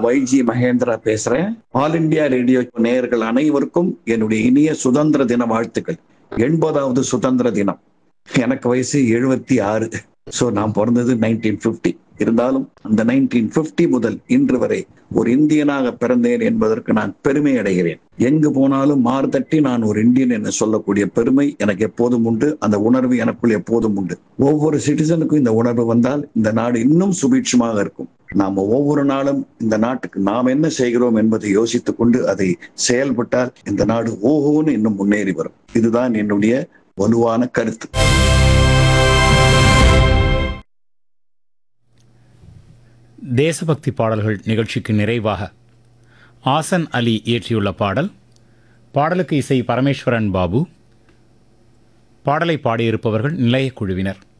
வைஜி மகேந்திரா பேசுறேன். All India radio நேயர்கள் அனைவருக்கும் என்னுடைய இனிய சுதந்திர தின வாழ்த்துக்கள். 80வது சுதந்திர தினம். எனக்கு வயசு 76. நான் பிறந்தது 1950. இருந்தாலும் அந்த 1950 முதல் இன்று வரை ஒரு இந்தியனாக பிறந்தேன் என்பதற்கு நான் பெருமை அடைகிறேன். எங்கு போனாலும் மார்தட்டி நான் ஒரு இந்தியன் என்று சொல்லக்கூடிய பெருமை எனக்கு எப்போதும் உண்டு. அந்த உணர்வு எனக்குள் எப்போதும் உண்டு. ஒவ்வொரு சிட்டிசனுக்கும் இந்த உணர்வு வந்தால் இந்த நாடு இன்னும் சுபீட்சமாக இருக்கும். நாம ஒவ்வொரு நாளும் இந்த நாட்டுக்கு நாம் என்ன செய்கிறோம் என்பதை யோசித்துக் கொண்டு அதை செயல்பட்டால் இந்த நாடு ஓஹோன்னு இன்னும் முன்னேறி வரும். இதுதான் என்னுடைய வலுவான கருத்து. தேசபக்தி பாடல்கள் நிகழ்ச்சிக்கு நிறைவாக ஆசன் அலி இயற்றியுள்ள பாடல். பாடலுக்கு இசை பரமேஸ்வரன் பாபு. பாடலை பாடியிருப்பவர்கள் நிலைய குழுவினர்.